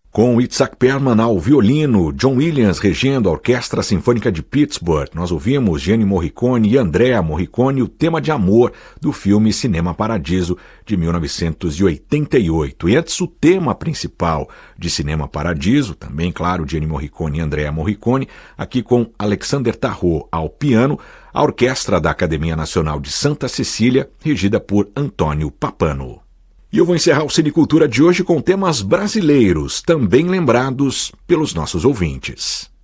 Com Itzhak Perlman ao violino, John Williams regendo a Orquestra Sinfônica de Pittsburgh, nós ouvimos Ennio Morricone e Andrea Morricone o tema de amor do filme Cinema Paradiso, de 1988. E antes o tema principal de Cinema Paradiso, também, claro, de Ennio Morricone e Andrea Morricone, aqui com Alexander Tarrot ao piano, a Orquestra da Academia Nacional de Santa Cecília, regida por Antônio Papano. E eu vou encerrar o Cinecultura de hoje com temas brasileiros, também lembrados pelos nossos ouvintes.